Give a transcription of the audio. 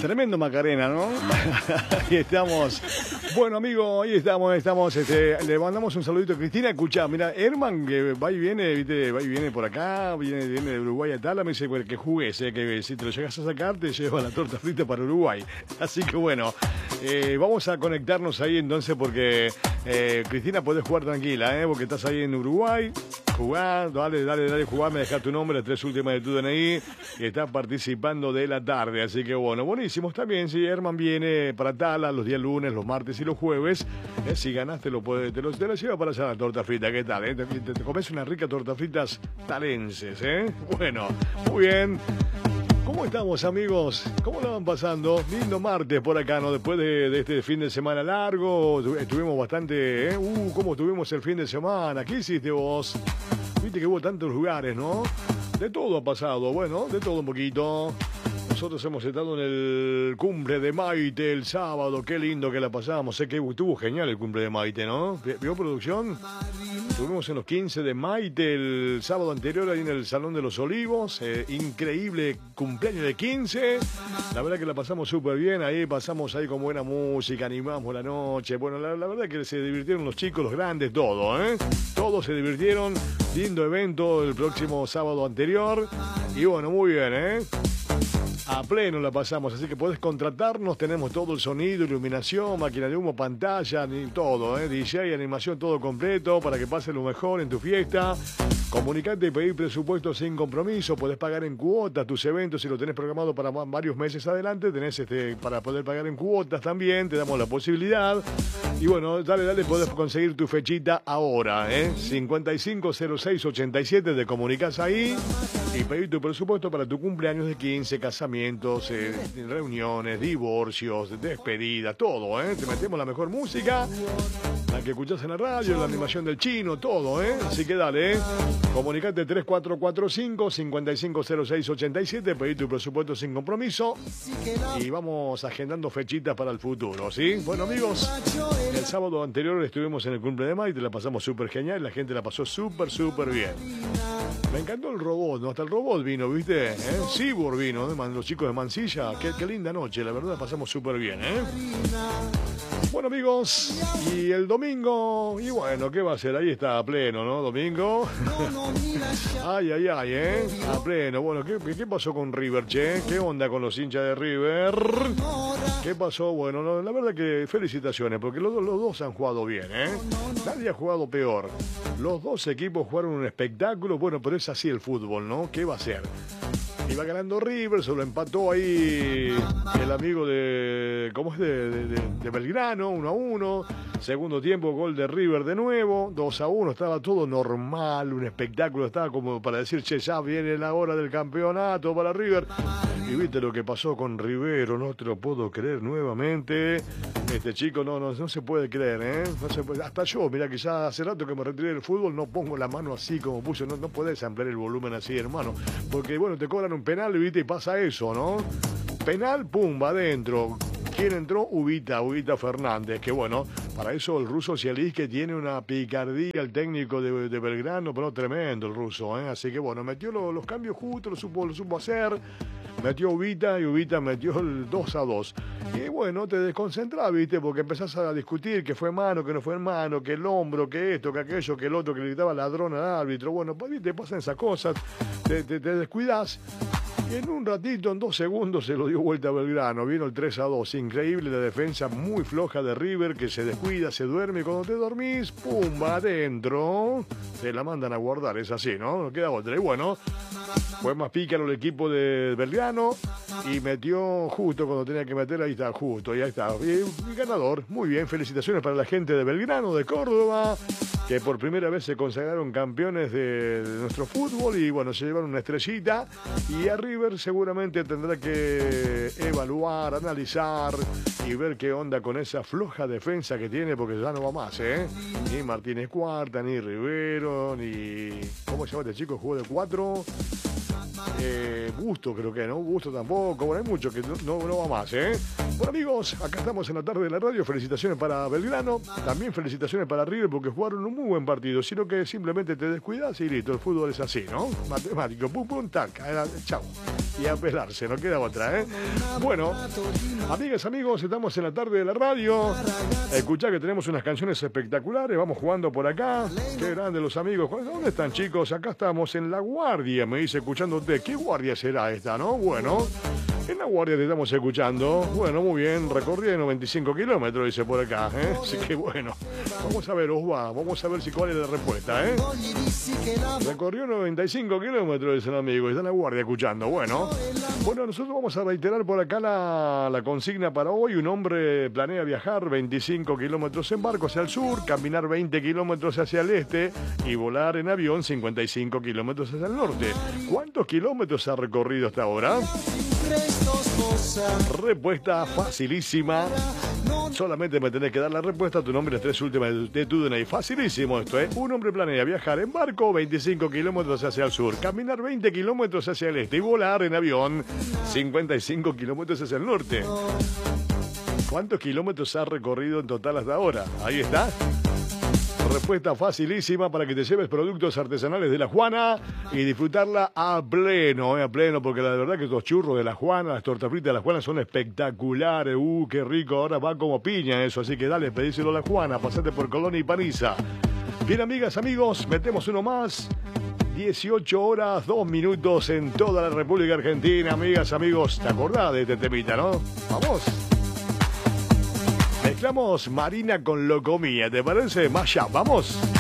Tremendo Macarena, ¿no? Ahí estamos. Bueno, amigo, ahí estamos. Le mandamos un saludito a Cristina. Escuchá, mira, Herman, que va y viene, ¿viste? Va y viene por acá, viene de Uruguay a tal, me dice que jugues, que si te lo llegas a sacar, te lleva la torta frita para Uruguay. Así que bueno, vamos a conectarnos ahí entonces porque Cristina, podés jugar tranquila, porque estás ahí en Uruguay. Jugar, dale, jugar, deja tu nombre, las 3 últimas de tu DNI y estás participando de la tarde, así que bueno, buenísimo, está bien, si Herman viene para Tala los días lunes, los martes y los jueves, si ganas te lo lleva para allá la torta frita, ¿qué tal? Te comes una rica torta fritas talenses, bueno, muy bien. ¿Cómo estamos, amigos? ¿Cómo la van pasando? Lindo martes por acá, ¿no? Después de este fin de semana largo, estuvimos bastante, ¿cómo tuvimos el fin de semana? ¿Qué hiciste vos? Viste que hubo tantos lugares, ¿no? De todo ha pasado, bueno, de todo un poquito. Nosotros hemos estado en el cumple de Maite el sábado, qué lindo que la pasamos. Sé que estuvo genial el cumple de Maite, ¿no? ¿Vio producción? Estuvimos en los 15 de Maite el sábado anterior ahí en el Salón de los Olivos. Increíble cumpleaños de 15. La verdad que la pasamos súper bien. Ahí pasamos ahí con buena música, animamos la noche. Bueno, la verdad que se divirtieron los chicos, los grandes, todo, Todos se divirtieron. Lindo evento el próximo sábado anterior. Y bueno, muy bien, A pleno la pasamos, así que podés contratarnos, tenemos todo el sonido, iluminación, máquina de humo, pantalla, todo, DJ, animación, todo completo, para que pases lo mejor en tu fiesta. Comunicate y pedir presupuesto sin compromiso, podés pagar en cuotas tus eventos, si lo tenés programado para varios meses adelante, tenés para poder pagar en cuotas también, te damos la posibilidad. Y bueno, dale, podés conseguir tu fechita ahora, 550687, te comunicas ahí y pedir tu presupuesto para tu cumpleaños de 15, casamientos, reuniones, divorcios, despedidas, todo, Te metemos la mejor música, la que escuchás en la radio, la animación del chino, todo, Así que dale, comunicate 3445-550687, pedir tu presupuesto sin compromiso y vamos agendando fechitas para el futuro, ¿sí? Bueno, amigos, el sábado anterior estuvimos en el cumple de Maite, la pasamos súper genial, la gente la pasó súper bien. Me encantó el robot, ¿no? Hasta el robot vino, ¿viste? Cibor vino, los chicos de Mansilla. Qué linda noche, la verdad, pasamos súper bien, Bueno, amigos, y el domingo, y bueno, ¿qué va a ser? Ahí está, a pleno, ¿no? Domingo. Ay, a pleno. Bueno, ¿qué pasó con River, che? ¿Qué onda con los hinchas de River? ¿Qué pasó? Bueno, no, la verdad que felicitaciones, porque los dos han jugado bien, Nadie ha jugado peor. Los dos equipos jugaron un espectáculo, bueno, pero es así el fútbol, ¿no? ¿Qué va a ser? Iba ganando River, se lo empató ahí el amigo de Belgrano, 1-1. Segundo tiempo, gol de River de nuevo, 2-1. Estaba todo normal, un espectáculo. Estaba como para decir, che, ya viene la hora del campeonato para River. Y viste lo que pasó con Rivero, no te lo puedo creer nuevamente. Este chico no se puede creer, No se puede. Hasta yo, mira que ya hace rato que me retiré del fútbol, no pongo la mano así como puse, no podés ampliar el volumen así, hermano. Porque bueno, te cobran un penal, ¿viste? Y pasa eso, ¿no? Penal, pum, va adentro. ¿Quién entró? Ubita Fernández, que bueno, para eso el ruso Cialis, que tiene una picardía, el técnico de Belgrano, pero tremendo el ruso, Así que bueno, metió los cambios justos, lo supo hacer, metió Ubita y Ubita metió el 2-2. Y bueno, te desconcentrás, ¿viste? Porque empezás a discutir que fue mano, que no fue mano, que el hombro, que esto, que aquello, que el otro, que le gritaba ladrón al árbitro. Bueno, pues ¿viste? Pasan esas cosas, te descuidás. Y en un ratito, en 2 segundos, se lo dio vuelta a Belgrano. Vino el 3-2. Increíble la defensa muy floja de River, que se descuida, se duerme. Y cuando te dormís, ¡pum! Va adentro. Te la mandan a guardar. Es así, ¿no? No queda otra. Y bueno, fue más pícaro el equipo de Belgrano. Y metió justo cuando tenía que meter. Ahí está, justo. Y ahí está. Y ganador. Muy bien. Felicitaciones para la gente de Belgrano, de Córdoba, que por primera vez se consagraron campeones de nuestro fútbol y bueno, se llevaron una estrellita. Y a River seguramente tendrá que evaluar, analizar y ver qué onda con esa floja defensa que tiene, porque ya no va más, Ni Martínez Cuarta, ni Rivero, ni... ¿Cómo se llama este chico? Jugó de 4. Busto creo que, ¿no? Busto tampoco, bueno, hay mucho que no va más, ¿eh? Bueno, amigos, acá estamos en la tarde de la radio. Felicitaciones para Belgrano, también felicitaciones para River porque jugaron un muy buen partido, sino que simplemente te descuidas y listo, el fútbol es así, ¿no? Matemático, pum, pum, tac, chao. Y a pelarse, no queda otra, ¿eh? Bueno, amigas, amigos, estamos en la tarde de la radio. Escuchá que tenemos unas canciones espectaculares, vamos jugando por acá. Qué grandes los amigos. ¿Dónde están, chicos? Acá estamos en La Guardia, me dice escuchando usted. ¿Qué guardia será esta, no? Bueno, en La Guardia te estamos escuchando. Bueno, muy bien, recorrí de 95 kilómetros, dice por acá, ¿eh? Así que bueno, vamos a ver, Osva, vamos a ver si cuál es la respuesta, ¿eh? Recorrió 95 kilómetros, dice el amigo, y está en La Guardia escuchando. Bueno, nosotros vamos a reiterar por acá la consigna para hoy. Un hombre planea viajar 25 kilómetros en barco hacia el sur, caminar 20 kilómetros hacia el este y volar en avión 55 kilómetros hacia el norte. ¿Cuántos kilómetros ha recorrido hasta ahora? Respuesta facilísima. Solamente me tenés que dar la respuesta, tu nombre, las tres últimas de tu DNI. Facilísimo esto, ¿eh? Un hombre planea viajar en barco 25 kilómetros hacia el sur, caminar 20 kilómetros hacia el este y volar en avión 55 kilómetros hacia el norte. ¿Cuántos kilómetros ha recorrido en total hasta ahora? Ahí está. Respuesta facilísima para que te lleves productos artesanales de La Juana y disfrutarla a pleno, porque la verdad que estos churros de La Juana, las tortas fritas de La Juana son espectaculares. Qué rico, ahora va como piña eso, así que dale, pedíselo a La Juana, pasate por Colón y Paniza. Bien, amigas, amigos, metemos uno más. 18 horas, 2 minutos en toda la República Argentina, amigas, amigos. ¿Te acordás de este temita, no? Vamos. Mezclamos Marina con Locomía, ¿te parece? Mashup, vamos.